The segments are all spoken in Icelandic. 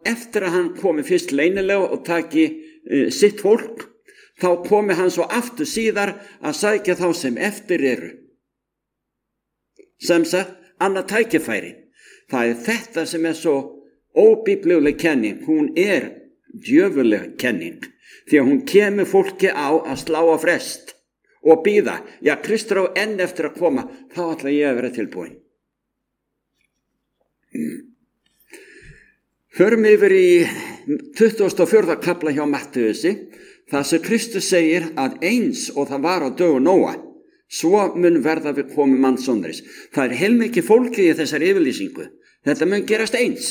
eftir að hann komi fyrst leynilega og taki sitt fólk, þá komi hann svo aftur síðar að sækja þá sem eftir eru. Sem sagt, annað tækifæri. Það þetta sem svo óbíbluleg kenning, hún djöfuleg kenning, því að hún kemur fólki á að slá á frest og bíða. Já, Kristur á enn eftir að koma, þá ætla ég að vera tilbúin. Förum yfir í 24. kafla hjá Mattheusi, þar sem Kristus segir að eins og það var á dögum Nóa, svo mun verða við komu mannssonaris. Það heilmikið fólki í þessari yfirlýsingu. Þetta mun gerast eins.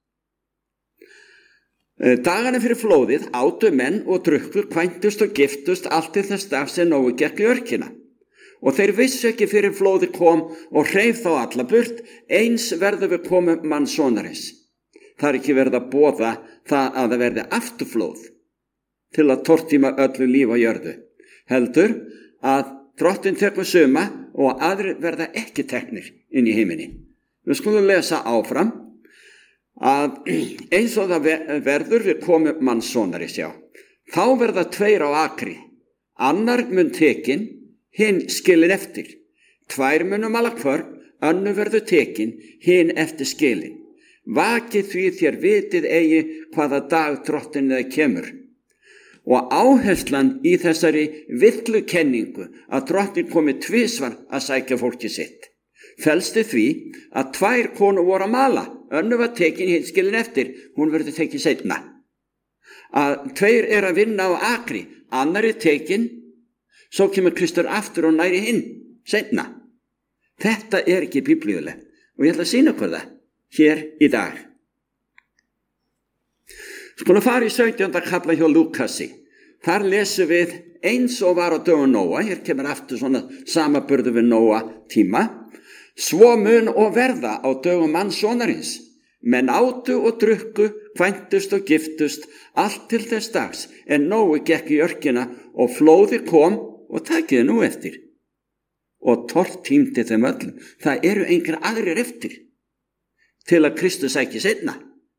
Dagana fyrir flóðið átu menn og drukku, kvæntust og giftust allt til þess dag sem Nói gekk í örkina. Og þeir vissu ekki fyrir flóðið kom og hreif þá alla burt, eins verða við komu mannssonaris. Það ekki verið að boða það að það verði afturflóð til að tortíma öllu líf á jörðu. Heldur að Drottinn tekur suma og aðrir verða ekki teknir inn í himini. Við skulum lesa áfram að eins og það verður við komu mannssonaris, já. Þá verða tveir á akri, annar mun tekin, hinn skilin eftir. Tvær munu mala kvörn, önnur verður tekin, hinn eftir skilin. Vakið því þér vitið eigi hvaða dag Drottinn kemur. Og áherslan í þessari villu kenningu að Drottinn komi tvisvar að sækja fólki sitt felst í því að tvær konur voru að mala, önnur var tekin, hinn skilin eftir, hún verður tekin seinna. Að tveir að vinna á akri, annar tekin, svo kemur Kristur aftur og næri hinn seinna. Þetta ekki biblíulegt og ég ætla að sýna ykkur það hér í dag. Skulum fara í 17. kafla hjá Lúkasi. Þar lesum við eins og var á dögum Nóa, hér kemur aftur svona samaburður við Nóa tíma. Svo mun og verða á dögum mannssonarins. Menn átu og drukku, kvæntust og giftust, allt til þess dags, en Nói gekk í örkina og flóði kom og takiði nú eftir. Og tortímdi þeim öllum. Það einhver aðrir eftir til að Kristus sæki seinna.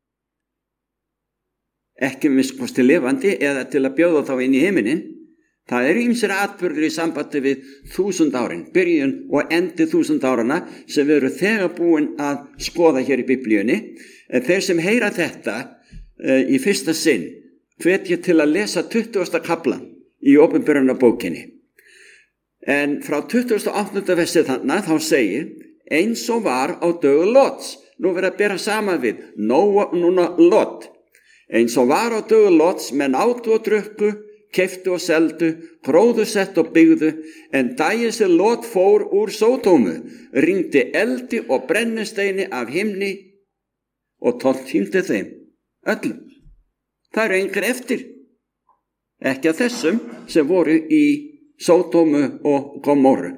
Ekki minnst lifandi eða til að bjóða þá inn í himinin. Það ýmsir atburðir í sambandi við 1000 árin, byrjun og endi 1000 árana sem við erum þegar búin að skoða hér í biblíunni. Þeir sem heyra þetta í fyrsta sinn hvet ég til að lesa 20. kaflan í Opinberunarbókinni. En frá 28. versi þarna þá segir eins og var á dögum Lots. Nú verður að bera saman við Nóa, núna Lot. Eins og var á dögum Lots, menn átu og drukku, keyptu og seldu, gróðusett og byggðu, en daginn sem Lot fór úr Sódómu, rigndi eldi og brennisteini af himni og tortímdi þeim öllum. Það einhver eftir. Ekki að þessum sem voru í Sódómu og Gomorru.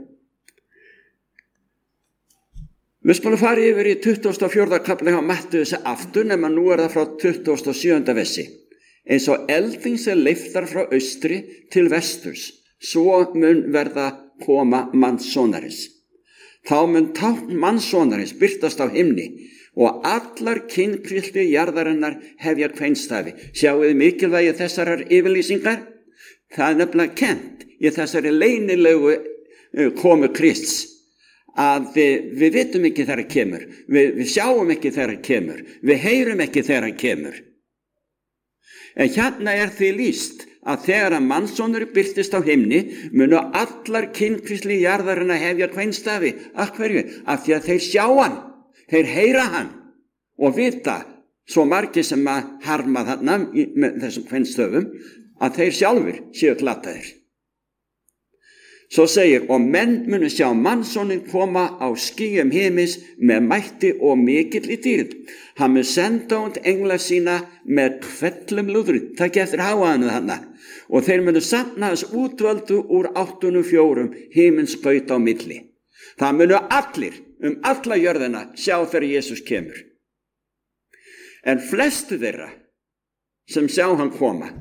Við skulum fara yfir í 24. kafla hjá Mattheusi aftur, nema nú það frá 27. versi. Eins og elding sem leiftar frá austri til vesturs, svo mun verða koma mannssonaris. Þá mun tákn mannssonaris birtast á himni og allar kynkvillir jarðarinnar hefja kveinstafi. Sjáuð mikilvægi þessarar yfirlýsingar? Það nefnilega kennt í þessari leynilegu komu Krists. Að við vitum ekki þegar hann kemur, við sjáum ekki þegar hann kemur, við heyrum ekki þegar hann kemur. En hérna því lýst að þegar að mannssonur birtist á himni munu allar kynkvísli jarðarinnar hefja kveinstafi. Af hverju? Af því að þeir sjá hann, þeir heyra hann og vita, svo margir sem að harma þarna með þessum kveinstöfum, að þeir sjálfur séu glataðir. Svo segir, og menn munu sjá mannssonin koma á skýjum himis með mætti og mikill í dýrð. Hann mun senda út engla sína með hvellum lúðri, takk eftir háaðinu þarna. Og þeir munu safna þess útvöldu úr 84 himinskaut á milli. Það munu allir, alla jörðina, sjá þegar Jesus kemur. En flestu þeirra sem sjá hann koma,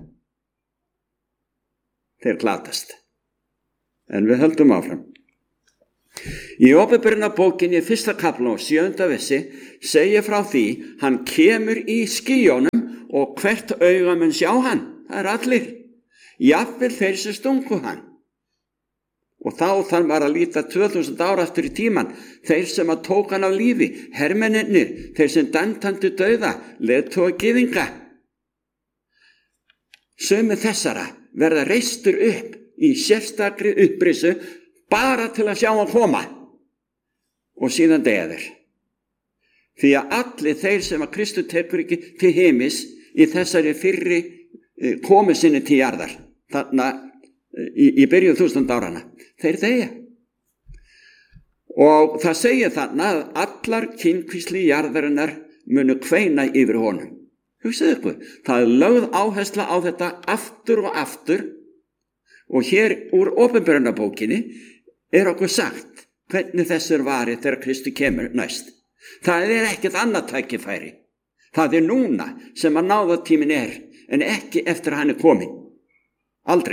þeir glatast. En við höldum áfram. Í Opinberunarbókinni 1. kafla og 7. versi segir frá því hann kemur í skýjónum og hvert auga mun sjá hann. Það allir. Jafnvel þeir sem stungu hann. Og þá þarf maður að líta 2000 ára aftur í tíman. Þeir sem að tók hann af lífi, hermennirnir, þeir sem dæmt hann til dauða, leiðtogagyðinga. Sumir þessara verða reistur upp í sérstakri upprisu bara til að sjá hann koma. Og síðan deyja þeir. Því að allir þeir sem að Kristur tekur ekki til heimis í þessari fyrri komu sinni til jarðar, þarna í byrjun 1000 árana, þeir deyja. Og það segir þarna að allar kynkvísli jarðarinnar munu kveina yfir honum. Hugsaðu ykkur, það lögð áhersla á þetta aftur og aftur, og hér úr Opinberunarbókinni okkur sagt hvernig þessu varið þegar Kristur kemur næst. Það ekkert annað tækifæri. Það núna sem að náðatíminn en ekki eftir að hann komin. Aldrei.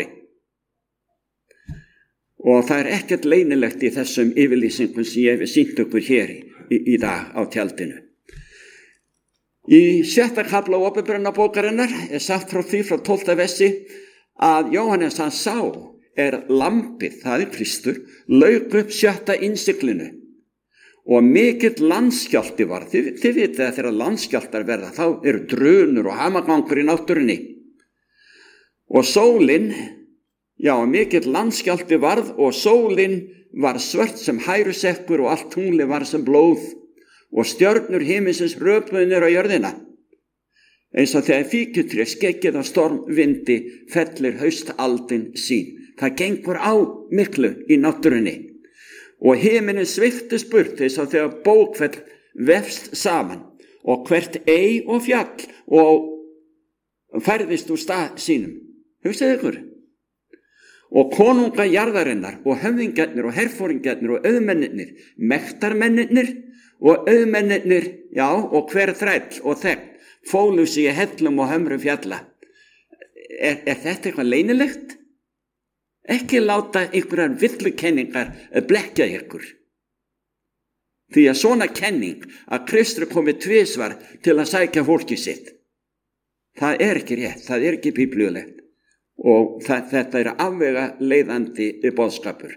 Og það ekkert leynilegt í þessum yfirlýsingum sem ég hef sýnt okkur hér í dag á tjaldinu. Í 6. kafla Opinberunarbókarinnar sagt frá því frá 12. versi að Jóhannes hann sá lambið, það Kristur, lauk upp 7. innsiglinu og mikill landskjálfti var. Þið vitið að þegar landskjálftar verða þá drunur og hamagangur í náttúrunni. Og sólin, mikill landskjálfti varð og sólin var svört sem hærusekkur og allt tunglið var sem blóð og stjörnur himinsins röpuðu niður á jörðina. Eins og þegar fíkjutré skeggið af stormvindi fellir haustaldin sín. Það gengur á miklu í náttúrunni. Og himinin sviftist burt eins og þegar bókfell vefst saman og hvert ei og fjall og færðist úr stað sínum. Hugsaðu ykkur. Og konunga jarðarinnar og höfðingjarnir og herforingjarnir og auðmennirnir, mektarmennirnir og auðmennirnir, og hver þræll og þegn fólu sig í hellum og hömrum fjalla. Þetta eitthvað leynilegt? Ekki láta einhverjar villukenningar blekkja ykkur. Því að svona kenning að Kristur komi tvisvar til að sækja fólkið sitt. Það ekki rétt, það ekki biblíulegt. Og þetta afvega leiðandi boðskapur.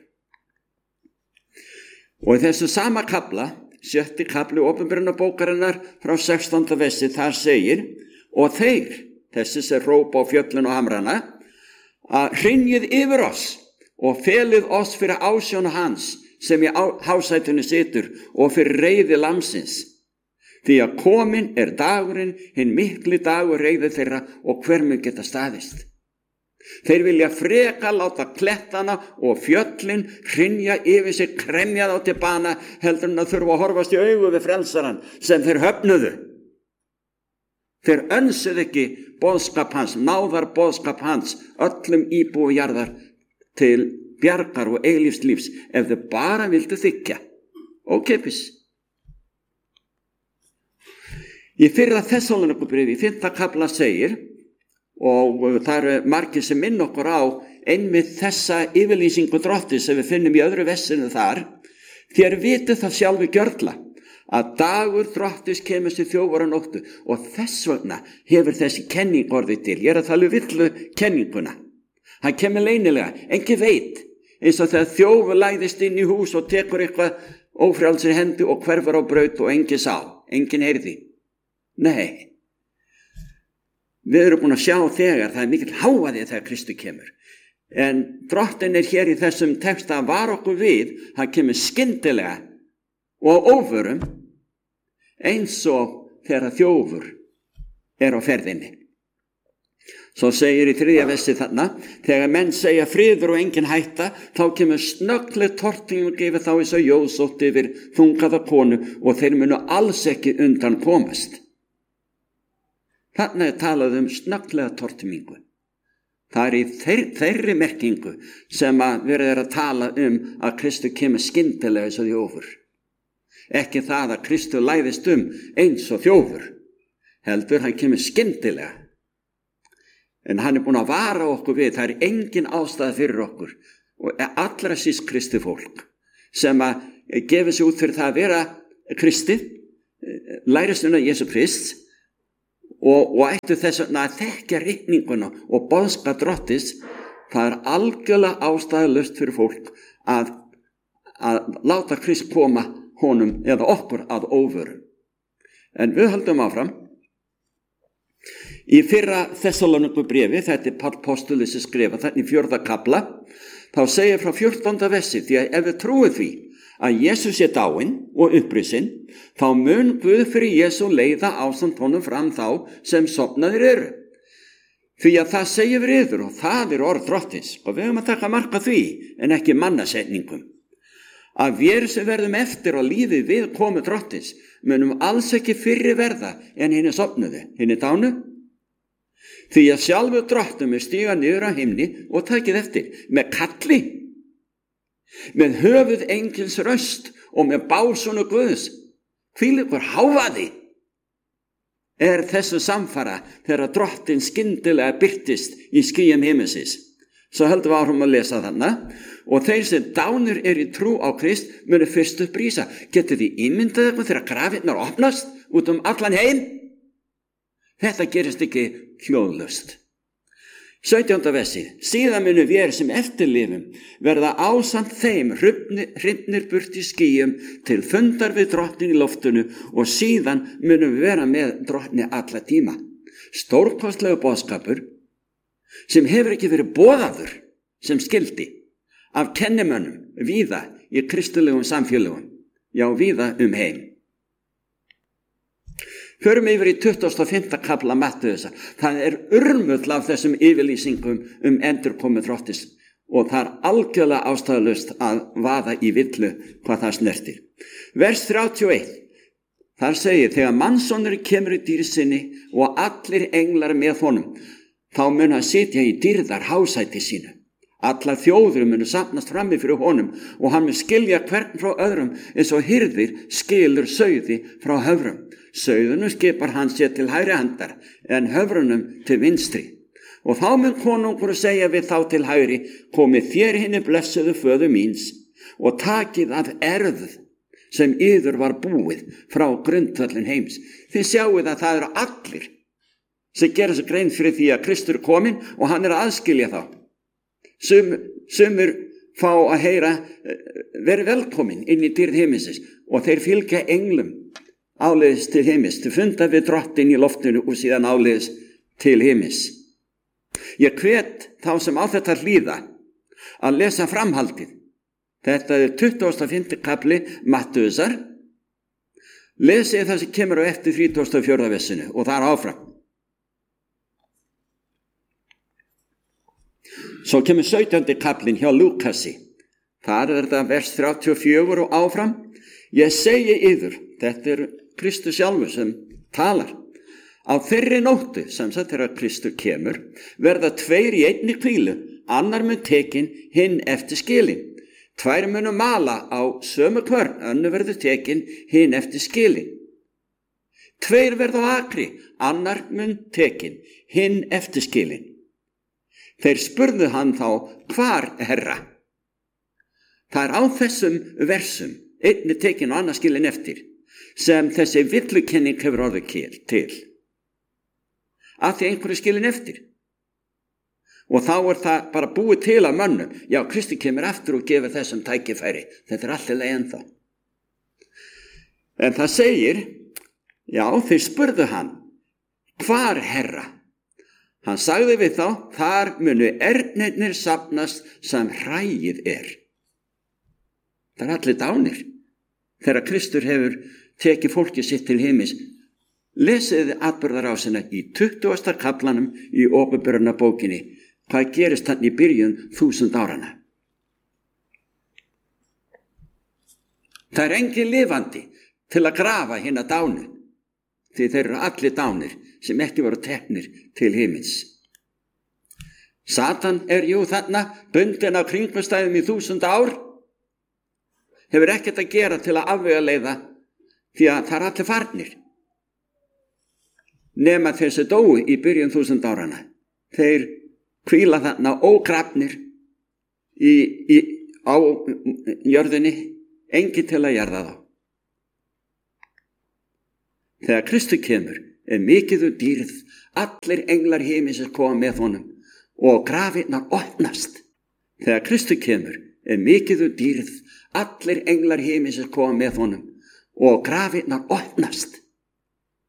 Og í þessu sama kafla, 7. kafli Opinberunarbókarinnar frá 16. versi, þar segir, og þeir, þessi sem rópa á fjöllin og hamrana, að hrynjið yfir oss og felið oss fyrir ásjónu hans sem í hásætinu situr og fyrir reiði lamsins. Því að komin dagurinn, hinn mikli dagur reiði þeirra og hver mun geta staðist. Þeir vilja freka láta klettana og fjöllin hrynja yfir sig, kremja þá til bana heldur en að þurfa að horfast í augu við frelsarann sem þeir höfnuðu. Þeir önsuðu ekki boðskap hans, náðar boðskap hans, öllum íbúi jarðar til bjargar og eilífs lífs ef þau bara vildu þykja. Ókeypis. Í 1. Þessalóníkubréfi, 5. kafla segir, og það margir sem minn okkur á einmitt þessa yfirlýsingu Drottins sem við finnum í öðru vessinu þar, þér vitið það sjálfi gjörla að dagur Drottins kemur sér þjófar á nóttu og þess vegna hefur þessi kenning orðið til. Ég að tala villu kenninguna. Hann kemur leynilega, engin veit, eins og þegar þjófur læðist inn í hús og tekur eitthvað ófrjálsir hendi og hverfur á braut og engin sá, engin heyrði. Nei, við búin að sjá þegar, það mikill háaði þegar Kristur kemur. En Drottinn hér í þessum texta var okkur við, hann kemur skyndilega og óvörum eins og þegar þjófur á ferðinni. Svo segir í 3. versi þarna, þegar menn segja friður og engin hætta, þá kemur snöggleg tortíming og gefur þá eins og jóðsótt yfir þungaða konu og þeir munu alls ekki undan komast. Þarna talað snögglega tortímingu. Það í þeirri merkingu sem að verið að tala að Kristur kemur skyndilega eins og þjófur. Ekki það að Kristur læðist eins og þjófur, heldur hann kemur skyndilega. En hann búin að vara okkur við, það engin ástæða fyrir okkur og allra síst kristið fólk sem að gefa sig út fyrir það að vera kristið, lærisveina Jesú Krists og ættu þess að þekkja ritninguna og boðskap Drottins. Það algjörlega ástæðulaust fyrir fólk að láta Krist koma honum eða okkur að óvöru. En við höldum áfram. Í fyrra Þessalóníkubréfi, þetta Páll postuli sem skrifa þarna í 4. kafla, þá segir frá 14. versi, því að ef við trúum því að Jesús dáinn og upprisinn, þá mun Guð fyrir Jesú leiða ásamt honum fram þá sem sofnaðir eru. Því að það segir við yður og það orð Drottins, og við höfum að taka mark á því en ekki mannasetningum. Að við sem verðum eftir á lífi við komu Drottins munum alls ekki fyrri verða en hinni sofnuðu, hinni dánu. Því að sjálfur Drottum stíga niður á himni og takið eftir með kalli, með höfuð engils röst og með básunu Guðs. Hvílíkur hávaði þessu samfara þegar Drottinn skyndilega birtist í skýjum himinsins. Svo höldum við áfram að lesa þarna. Og þeir sem dánir í trú á Krist munu fyrst upp rísa. Getið þið ímyndað eitthvað þegar grafirnar opnast út allan heim? Þetta gerist ekki hljóðlaust. 17. versi. Síðan munu við sem eftirlifum verða ásamt þeim hrifnir burt í skýjum til fundar við Drottinn í loftinu og síðan munum við vera með Drottni alla tíma. Stórkostlegu boðskapur sem hefur ekki verið boðaður sem skildi af kennimönnum víða í kristilegum samfélögum, já víða heim. Förum yfir í 25. kafla Mattheusar. Það urmull af þessum yfirlýsingum endurkomu Drottins og það algjörlega ástæðulaust að vaða í villu hvað það snertir. Vers 31. Þar segir, þegar mannssonur kemur í dýri sinni og allir englar með honum, þá mun hann sitja í dýrðar hásæti sínu. Allar þjóður munu safnast frammi fyrir honum og hann mun skilja hvern frá öðrum eins og hirðir skilur sauði frá höfrum. Sauðunum skipar hann sér til hægri handar en höfrunum til vinstri. Og þá mun konungur segja við þá til hægri, komið þér hinni blessuðu föðu míns og takið af erð sem yður var búið frá grundvöllin heims. Þið sjáuð að það eru allir sem gera sig grein fyrir því að Kristur er kominn og hann að aðskilja þá. Sumir fá að heyra, veri velkomin inn í dýrð himinsins og þeir fylgja englum áleiðis til himins, til funda við Drottinn í loftinu og síðan áleiðis til himins. Ég hvet þá sem á þetta hlýða að lesa framhaldið. Þetta 25. kafli Mattheusar. Lesið það sem kemur á eftir 34. versinu og þar áfram. Svo kemur 17. kaplinn hjá Lúkasi. Þar þetta vers 34 og áfram. Ég segi yður, þetta Kristus sjálfur sem talar. Á þeirri nóttu, sem sagt þegar Kristur kemur, verða tveir í einni hvílu, annar mun tekin, hinn eftir skilin. Tvær munu mala á sömu kvörn, önnur verður tekin, hinn eftir skilin. Tveir verða á akri, annar mun tekin, hinn eftir skilin. Þeir spurðu hann þá, hvar herra? Það á þessum versum, einni tekin og annar skilin eftir, sem þessi villukenning hefur orðið til. Að því einhverju skilin eftir. Og þá það bara búið til af mönnum. Já, Kristi kemur aftur og gefur þessum tækifæri. Þetta alltaf ennþá. En það segir, já, þeir spurðu hann, hvar herra? Hann sagði við þá, þar munu ernirnir safnast sem hræið Það allir dánir. Þegar Kristur hefur tekið fólkið sitt til himins. Lesiði atburðarásina í 20. kaflanum í Åpenbarunarbókinni. Hvað gerist hann í byrjun 1000 áranna? Það engin lifandi til að grafa hina dánu, því þeir eru allir dánir sem ekki voru teknir til himins. Satan jú þarna, bundinn á kringumstæðum í 1000 ár, hefur ekkert að gera til að afvegaleiða, því að það allir farnir. Nema þeir sem dóu í byrjun 1000 áranna. Þeir hvíla þarna ógrafnir á jörðinni, engin til að jarða þá. Þegar Kristur kemur, mikið dýrð, allir englar himinsins koma með honum og grafirnar opnast. Þegar Kristur kemur mikið dýrð, allir englar himinsins koma með honum og grafirnar opnast.